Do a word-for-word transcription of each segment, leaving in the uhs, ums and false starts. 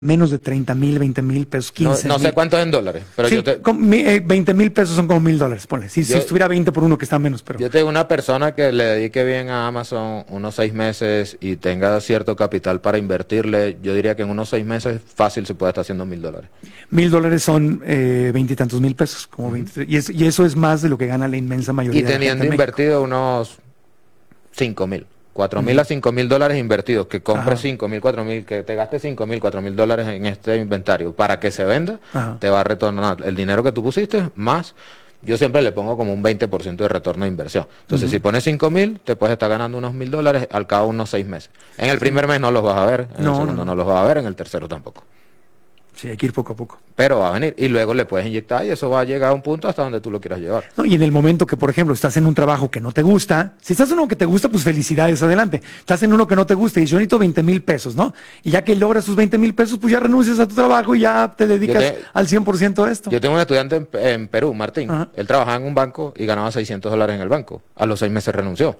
menos de treinta mil, veinte mil pesos, No, quince no sé mil. cuánto es en dólares, pero Sí, yo te, con mi- eh, veinte mil pesos son como mil dólares, ponle. Si, si yo, estuviera veinte por uno, que está menos, pero yo tengo una persona que le dedique bien a Amazon unos seis meses y tenga cierto capital para invertirle, yo diría que en unos seis meses fácil se puede estar haciendo mil dólares. mil dólares son eh, veintitantos mil pesos, como Ujú. veinte, y, es- y eso es más de lo que gana la inmensa Y mayoría de la gente teniendo en México. invertido unos cinco mil, cuatro mil Ujú. a cinco mil dólares invertidos, que compres Ajá, cinco mil, cuatro mil, que te gastes cinco mil, cuatro mil dólares en este inventario para que se venda, ajá. te va a retornar el dinero que tú pusiste más. Yo siempre le pongo como un veinte por ciento de retorno de inversión. Entonces, Ujú. si pones cinco mil, te puedes estar ganando unos mil dólares al cabo de unos seis meses. En el primer mes no los vas a ver, en el No, no, segundo no no. los vas a ver, en el tercero tampoco. Sí, hay que ir poco a poco. Pero va a venir y luego le puedes inyectar y eso va a llegar a un punto hasta donde tú lo quieras llevar. No, y en el momento que, por ejemplo, estás en un trabajo que no te gusta, si estás en uno que te gusta, pues felicidades, adelante. Estás en uno que no te gusta y dices, yo necesito veinte mil pesos, ¿no? Y ya que logras tus veinte mil pesos, pues ya renuncias a tu trabajo y ya te dedicas te- al cien por ciento a esto. Yo tengo un estudiante en, en Perú, Martín. Ajá, Él trabajaba en un banco y ganaba seiscientos dólares en el banco. A los seis meses renunció.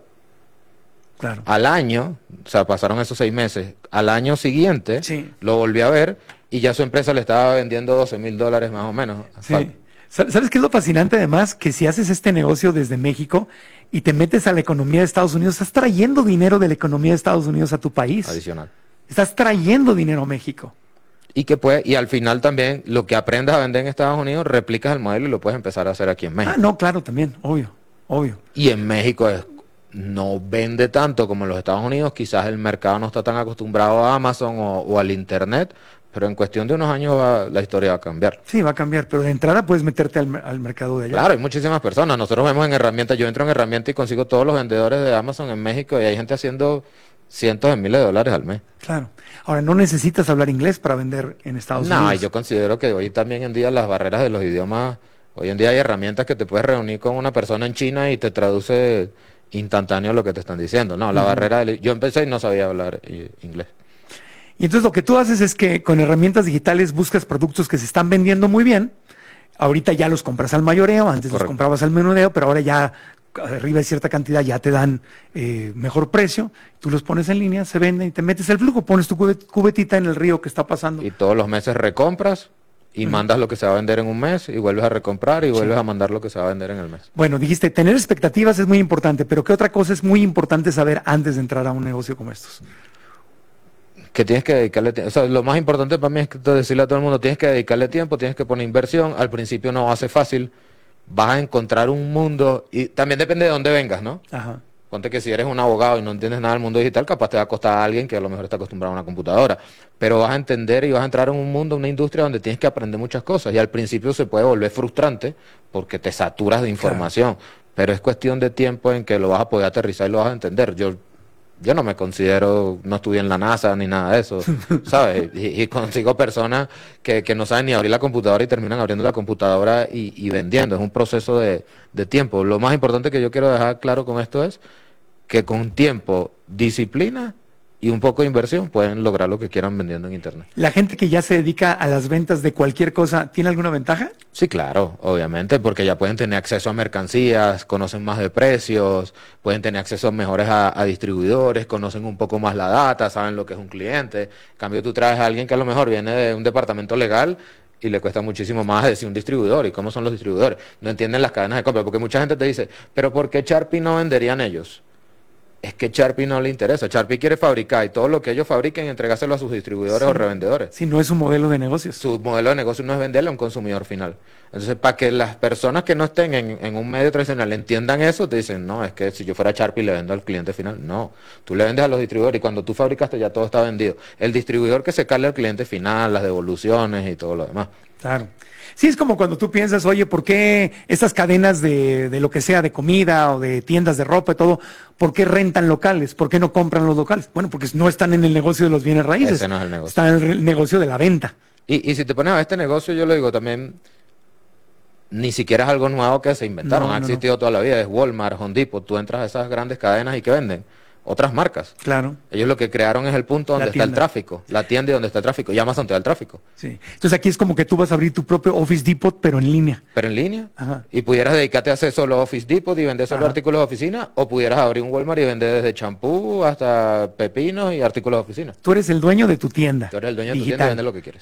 claro. Al año, o sea, pasaron esos seis meses. Al año siguiente Sí. lo volví a ver y ya su empresa le estaba vendiendo doce mil dólares más o menos. Sí. Sa- ¿Sabes qué es lo fascinante además? Que si haces este negocio desde México y te metes a la economía de Estados Unidos, estás trayendo dinero de la economía de Estados Unidos a tu país. Adicional. Estás trayendo dinero a México. Y que puede, y al final también lo que aprendas a vender en Estados Unidos, replicas el modelo y lo puedes empezar a hacer aquí en México. Ah, no, claro, también, obvio, obvio. Y en México es, no vende tanto como en los Estados Unidos, quizás el mercado no está tan acostumbrado a Amazon o, o al Internet, pero en cuestión de unos años va- la historia va a cambiar. Sí, va a cambiar, pero de entrada puedes meterte al, mer- al mercado de allá. Claro, hay muchísimas personas. Nosotros vemos en herramientas, yo entro en herramientas y consigo todos los vendedores de Amazon en México y hay gente haciendo cientos de miles de dólares al mes. Claro. Ahora, no necesitas hablar inglés para vender en Estados No, y Unidos. yo considero que hoy también en día las barreras de los idiomas, hoy en día hay herramientas que te puedes reunir con una persona en China y te traduce instantáneo lo que te están diciendo. No, la Ujú. barrera del... Yo empecé y no sabía hablar eh, inglés. Y entonces lo que tú haces es que con herramientas digitales buscas productos que se están vendiendo muy bien. Ahorita ya los compras al mayoreo, antes los Correcto. comprabas al menudeo, pero ahora ya arriba de cierta cantidad ya te dan eh, mejor precio. Tú los pones en línea, se venden y te metes el flujo, pones tu cubet- cubetita en el río que está pasando. Y todos los meses recompras y Ujú. mandas lo que se va a vender en un mes y vuelves a recomprar y vuelves a mandar lo que se va a vender en el mes. Bueno, dijiste, tener expectativas es muy importante, pero ¿qué otra cosa es muy importante saber antes de entrar a un negocio como estos? Que tienes que dedicarle tiempo. O sea, lo más importante para mí es que te- decirle a todo el mundo, tienes que dedicarle tiempo, tienes que poner inversión. Al principio no va a ser fácil. Vas a encontrar un mundo y también depende de dónde vengas, ¿no? Ajá. Ponte que si eres un abogado y no entiendes nada del mundo digital, capaz te va a costar a alguien que a lo mejor está acostumbrado a una computadora. Pero vas a entender y vas a entrar en un mundo, una industria donde tienes que aprender muchas cosas. Y al principio se puede volver frustrante porque te saturas de información. Pero es cuestión de tiempo en que lo vas a poder aterrizar y lo vas a entender. Yo, yo no me considero, no estudié en la NASA ni nada de eso, ¿sabes? Y, y consigo personas que, que no saben ni abrir la computadora y terminan abriendo la computadora y, y vendiendo. Es un proceso de, de tiempo. Lo más importante que yo quiero dejar claro con esto es que con tiempo, disciplina y un poco de inversión pueden lograr lo que quieran vendiendo en Internet. ¿La gente que ya se dedica a las ventas de cualquier cosa tiene alguna ventaja? Sí, claro, obviamente, porque ya pueden tener acceso a mercancías, conocen más de precios, pueden tener acceso mejores a, a distribuidores, conocen un poco más la data, saben lo que es un cliente. En cambio, tú traes a alguien que a lo mejor viene de un departamento legal y le cuesta muchísimo más decir un distribuidor y cómo son los distribuidores. No entienden las cadenas de compra, porque mucha gente te dice, pero ¿por qué Sharpie no venderían ellos? Es que Sharpie no le interesa. Sharpie quiere fabricar y todo lo que ellos fabriquen entregárselo a sus distribuidores Sí. o revendedores. Si no es un modelo de negocios. Su modelo de negocio no es venderle a un consumidor final. Entonces, para que las personas que no estén en, en un medio tradicional entiendan eso, te dicen, no, es que si yo fuera Sharpie le vendo al cliente final. No, tú le vendes a los distribuidores y cuando tú fabricaste ya todo está vendido. El distribuidor que se carga al cliente final, las devoluciones y todo lo demás. Claro. Sí, es como cuando tú piensas, oye, ¿por qué estas cadenas de, de lo que sea, de comida o de tiendas de ropa y todo, ¿por qué rentan locales? ¿Por qué no compran los locales? Bueno, porque no están en el negocio de los bienes raíces. Ese no es el negocio. Están en el negocio de la venta. Y, y si te pones a ver este negocio, yo lo digo también, ni siquiera es algo nuevo que se inventaron, No, ha no, existido toda la vida, es Walmart, Home Depot, tú entras a esas grandes cadenas y ¿qué venden? otras marcas. Claro. Ellos lo que crearon es el punto donde está el tráfico, la tienda y donde está el tráfico, y Amazon te da el tráfico. Sí. Entonces aquí es como que tú vas a abrir tu propio Office Depot, pero en línea. Pero en línea. Ajá. Y pudieras dedicarte a hacer solo Office Depot y vender solo Ajá. artículos de oficina, o pudieras abrir un Walmart y vender desde champú hasta pepinos y artículos de oficina. Tú eres el dueño de tu tienda. Tú eres el dueño de tu digital. tienda y vendes lo que quieres.